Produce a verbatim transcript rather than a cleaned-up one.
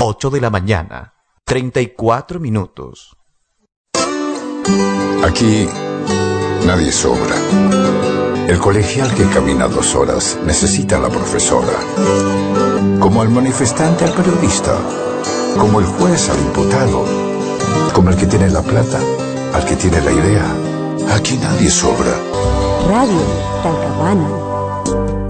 ocho de la mañana, treinta y cuatro minutos. Aquí nadie sobra. El colegial que camina dos horas necesita a la profesora. Como el manifestante al periodista. Como el juez al imputado. Como el que tiene la plata al que tiene la idea. Aquí nadie sobra. Radio Talcahuano.